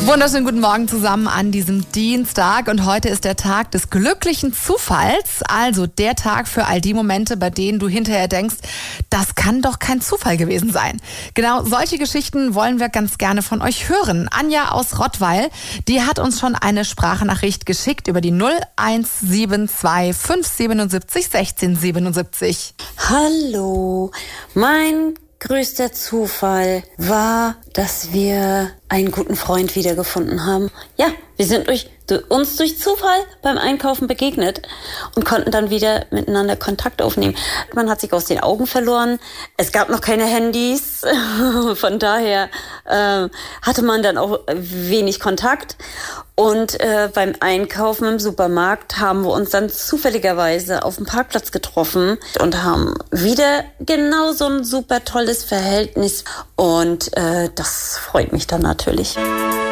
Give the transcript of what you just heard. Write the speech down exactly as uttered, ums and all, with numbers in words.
Wunderschönen guten Morgen zusammen an diesem Dienstag und heute ist der Tag des glücklichen Zufalls, also der Tag für all die Momente, bei denen du hinterher denkst, das kann doch kein Zufall gewesen sein. Genau solche Geschichten wollen wir ganz gerne von euch hören. Anja aus Rottweil, die hat uns schon eine Sprachnachricht geschickt über die null eins sieben zwei fünf sieben sieben sechs sechs sieben sieben. Hallo, mein größter Zufall war, dass wir einen guten Freund wiedergefunden haben. Ja, wir sind durch, durch uns durch Zufall beim Einkaufen begegnet und konnten dann wieder miteinander Kontakt aufnehmen. Man hat sich aus den Augen verloren. Es gab noch keine Handys. Von daher äh, hatte man dann auch wenig Kontakt. Und äh, beim Einkaufen im Supermarkt haben wir uns dann zufälligerweise auf dem Parkplatz getroffen und haben wieder genau so ein super tolles Verhältnis. Und äh, das freut mich dann natürlich.